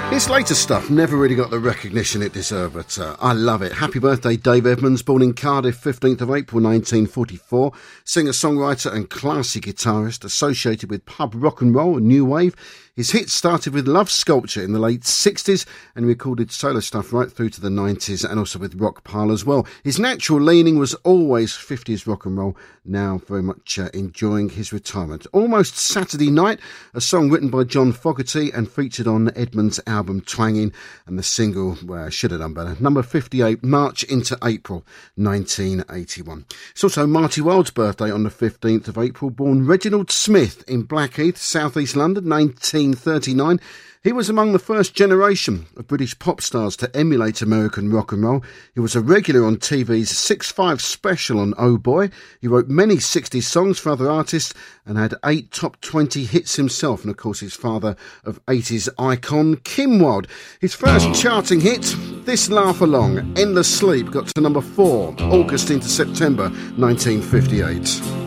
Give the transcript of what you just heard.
His later stuff never really got the recognition it deserved, but I love it. Happy birthday, Dave Edmunds, born in Cardiff, 15th of April 1944. Singer-songwriter and classy guitarist associated with pub rock and roll and new wave. His hits started with Love Sculpture in the late 60s and recorded solo stuff right through to the 90s and also with Rock Pile as well. His natural leaning was always 50s rock and roll, now very much enjoying his retirement. Almost Saturday Night, a song written by John Fogerty and featured on Edmunds' album Twangin', and the single, well, I should have done better, number 58, March into April 1981. It's also Marty Wilde's birthday on the 15th of April, born Reginald Smith in Blackheath, South East London, 1939. He was among the first generation of British pop stars to emulate American rock and roll. He was a regular on TV's 6-5 special on Oh Boy. He wrote many 60s songs for other artists and had 8 top 20 hits himself, and of course his father of 80s icon Kim Wilde. His first charting hit, This Laugh Along, Endless Sleep, got to number 4, August into September 1958.